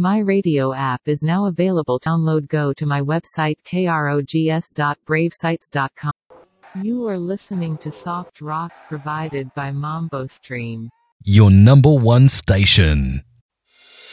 My Radio app is now available. Download. Go to my website krogs.bravesites.com. You are listening to soft rock provided by Mambo Stream. Your number one station.